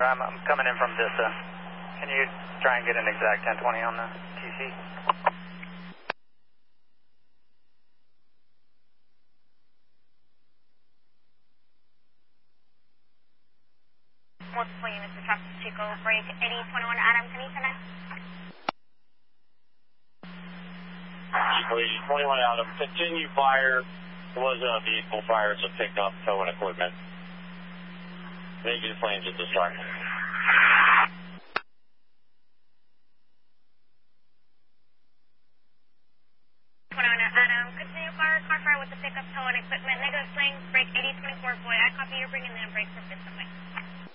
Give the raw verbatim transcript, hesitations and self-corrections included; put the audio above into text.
I'm, I'm coming in from Vista. Can you try and get an exact ten twenty on the T C? Multiple units of traffic, Chico, break eighty twenty-one, Adam, can you connect? Chico eighty twenty-one, Adam, continue fire. There was a vehicle fire, so pick up towing equipment. Negative flames at this time. Adam, continue fire, car fire with the pickup towing equipment. Negative flames, break eighty twenty-four, boy. I copy you're bringing in break for Vista.